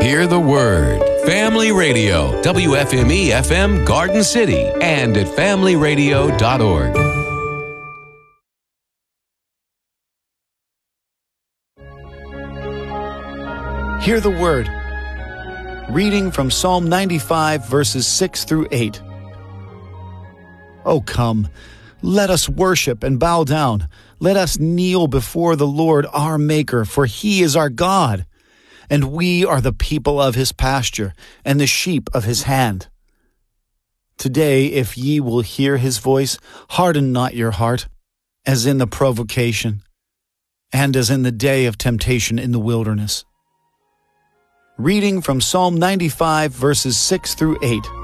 Hear the Word. Family Radio, WFME FM Garden City, and at familyradio.org. Hear the Word. Reading from Psalm 95, verses 6 through 8. O come, let us worship and bow down. Let us kneel before the Lord our Maker, for He is our God, and we are the people of His pasture, and the sheep of His hand. Today, if ye will hear His voice, harden not your heart, as in the provocation, and as in the day of temptation in the wilderness. Reading from Psalm 95, verses 6 through 8.